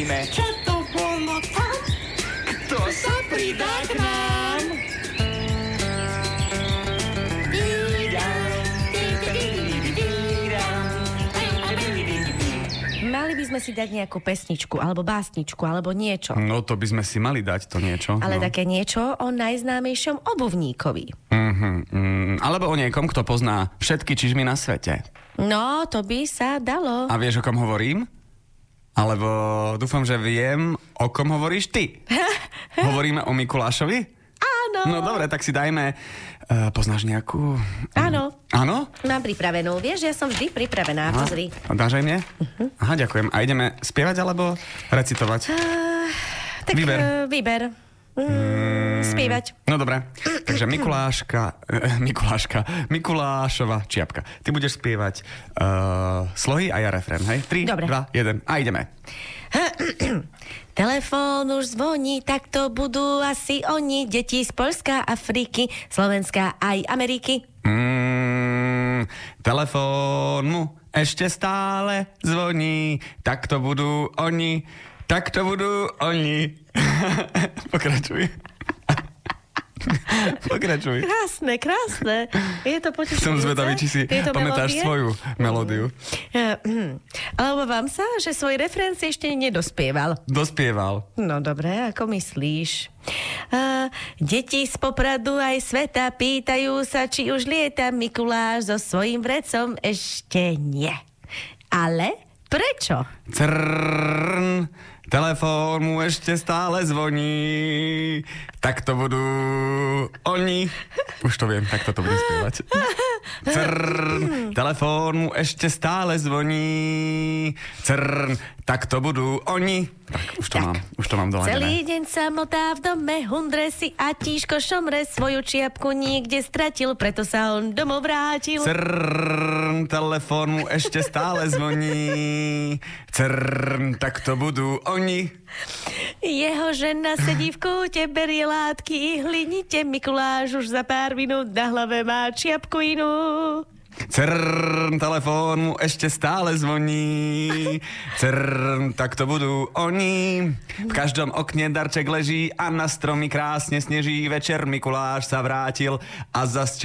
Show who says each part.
Speaker 1: zistíme, čo to bolo tam, kto sa pridá k nám.
Speaker 2: Mali by sme si dať nejakú pesničku, alebo básničku, alebo niečo.
Speaker 3: No to by sme si mali dať to niečo.
Speaker 2: Ale
Speaker 3: no.
Speaker 2: také niečo o najznámejšom obuvníkovi.
Speaker 3: Alebo o niekom, kto pozná všetky čižmy na svete.
Speaker 2: No, to by sa dalo.
Speaker 3: A vieš, o kom hovorím? Alebo dúfam, že viem, o kom hovoríš ty. Hovoríme o Mikulášovi?
Speaker 2: Áno.
Speaker 3: No dobre, tak si dajme... poznáš nejakú...
Speaker 2: Áno.
Speaker 3: Áno?
Speaker 2: Mám pripravenú. Vieš, ja som vždy pripravená.
Speaker 3: Aha.
Speaker 2: Pozri.
Speaker 3: Dáš aj mne? Aha, ďakujem. A ideme spievať alebo recitovať?
Speaker 2: Tak vyber. Spievať.
Speaker 3: No dobre. Takže Mikulášova čiapka. Ty budeš spievať slohy a ja refrén, hej? 3,
Speaker 2: Dobre.
Speaker 3: 2, 1 a ideme.
Speaker 2: Telefón už zvoní, tak to budú asi oni, deti z Poľska, Afriky, Slovenska aj Ameriky.
Speaker 3: Telefón mu ešte stále zvoní, tak to budú oni, Pokračuj. Pokračuj.
Speaker 2: Krásne. Je to potešujúce.
Speaker 3: Som zvedavý, či si pamätáš svoju melódiu.
Speaker 2: Ale obávam sa, že svoj refrén si ešte nedospieval.
Speaker 3: Dospieval.
Speaker 2: No dobre, ako myslíš? Deti z Popradu aj sveta pýtajú sa, či už lieta Mikuláš so svojím vrecom. Ešte nie. Ale prečo?
Speaker 3: Crrrn, telefón mu ešte stále zvoní, tak to budú oni. Už to viem, tak toto budem spievať. Crrrn, telefón mu ešte stále zvoní, crrrn, tak to budú oni. Tak, už to mám doladené.
Speaker 2: Celý deň samotá v dome, hundre si a tíško šomre, svoju čiapku niekde stratil, preto sa on domov vrátil.
Speaker 3: Crrrn, telefón mu ešte stále zvoní, crrrn, tak to budú oni.
Speaker 2: Jeho žena sedí v kúte, berie látky, hlinite, Mikuláš už za pár minút na hlave má čiapku inú.
Speaker 3: Crrrn, telefón mu ešte stále zvoní, crrrn, tak to budú oni. V každom okne darček leží a na stromy krásne sneží, večer Mikuláš sa vrátil a zas